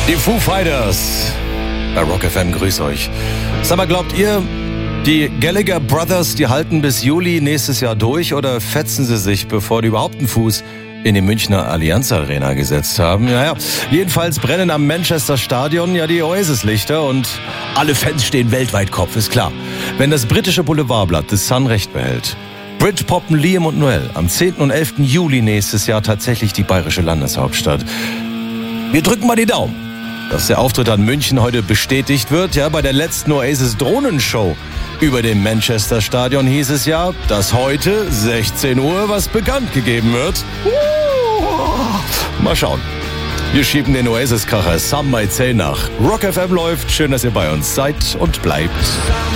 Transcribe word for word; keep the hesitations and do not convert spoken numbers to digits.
Die Foo Fighters bei Rock F M, grüß euch. Sag mal, glaubt ihr, die Gallagher Brothers, die halten bis Juli nächstes Jahr durch oder fetzen sie sich, bevor die überhaupt einen Fuß in die Münchner Allianz Arena gesetzt haben? Naja, jedenfalls brennen am Manchester Stadion ja die Oasis-Lichter und alle Fans stehen weltweit Kopf, ist klar. Wenn das britische Boulevardblatt The Sun recht behält, Britpoppen Liam und Noel am zehnten und elften Juli nächstes Jahr tatsächlich die bayerische Landeshauptstadt. Wir drücken mal die Daumen, dass der Auftritt an München heute bestätigt wird. Ja, bei der letzten Oasis-Drohnenshow über dem Manchester Stadion hieß es ja, dass heute sechzehn Uhr was bekannt gegeben wird. Uh, mal schauen. Wir schieben den Oasis-Kracher Some Might Say nach. Rock F M läuft. Schön, dass ihr bei uns seid und bleibt.